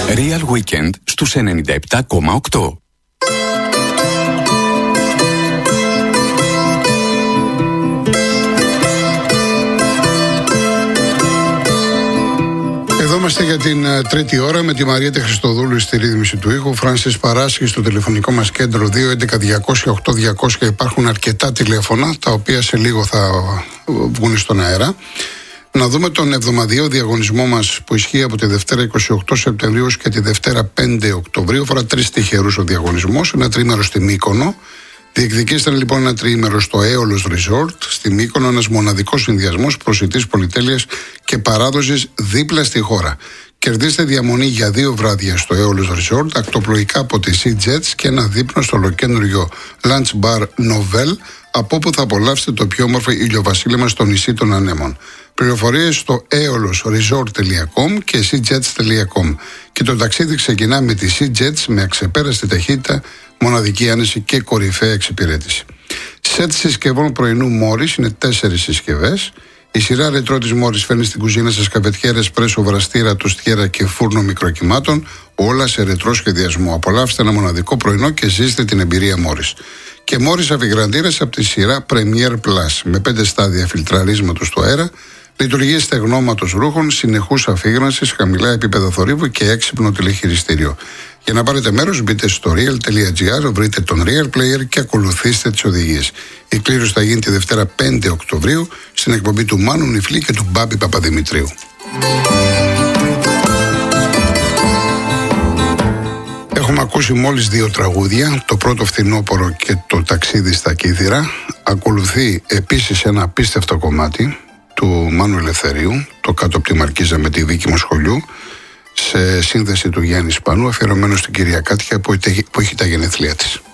Real Weekend στους 97,8. Εδώ είμαστε για την τρίτη ώρα με τη Μαριέτα Χριστοδούλου στη ρύθμιση του ήχου. Φράνσις Παράσχης στο τηλεφωνικό μας κέντρο 211-200-8200. Υπάρχουν αρκετά τηλέφωνα τα οποία σε λίγο θα βγουν στον αέρα. Να δούμε τον εβδομαδιαίο διαγωνισμό μας που ισχύει από τη Δευτέρα 28 Σεπτεμβρίου και τη Δευτέρα 5 Οκτωβρίου. Αφορά 3 τυχερούς ο διαγωνισμός. Ένα τριήμερο στη Μύκονο. Διεκδικήστε λοιπόν ένα τριήμερο στο Aeolus Resort στη Μύκονο, ένας μοναδικός συνδυασμός προσιτής πολυτέλειας και παράδοσης δίπλα στη χώρα. Κερδίστε διαμονή για 2 βράδια στο Aeolus Resort, ακτοπλοϊκά από τη Sea Jets και ένα δείπνο στο ολοκένουργιο Lunch Bar Novel, από όπου θα απολαύσετε το πιο όμορφο ηλιοβασίλεμα στο νησί των Ανέμων. Πληροφορίες στο aeolusresort.com και seajets.com. Και το ταξίδι ξεκινά με τη Sea Jets με αξεπέραστη ταχύτητα, μοναδική άνεση και κορυφαία εξυπηρέτηση. Σετ συσκευών πρωινού Μόρις είναι 4 συσκευές. Η σειρά ρετρό της Μόρις φέρνει στην κουζίνα σας καφετιέρες, πρέσο, βραστήρα, τοστιέρα και φούρνο μικροκυμάτων, όλα σε ρετρό σχεδιασμό. Απολαύστε ένα μοναδικό πρωινό και ζήστε την εμπειρία Μόρις. Και Μόρις αφιγραντήρες από τη σειρά Premier Plus με 5 στάδια φιλτραρίσματος στο αέρα, λειτουργίες στεγνώματος ρούχων, συνεχούς αφήγρανσης, χαμηλά επίπεδα θορύβου και έξυπνο τηλεχειριστήριο. Για να πάρετε μέρος μπείτε στο real.gr, βρείτε τον Real Player και ακολουθήστε τις οδηγίες. Η κλήρωση θα γίνει τη Δευτέρα 5 Οκτωβρίου στην εκπομπή του Μάνου Νιφλή και του Μπάμπη Παπαδημητρίου. Έχουμε ακούσει μόλις 2 τραγούδια, το πρώτο φθινόπωρο και το ταξίδι στα Κύθυρα. Ακολουθεί επίσης ένα απίστευτο κομμάτι του Μάνου Ελευθερίου, το κάτω από τη Μαρκίζα με τη Βίκη Μοσχολιού, σε σύνδεση του Γιάννη Σπανού, αφιερωμένο στην κυρία Κάτια που έχει τα γενέθλιά της.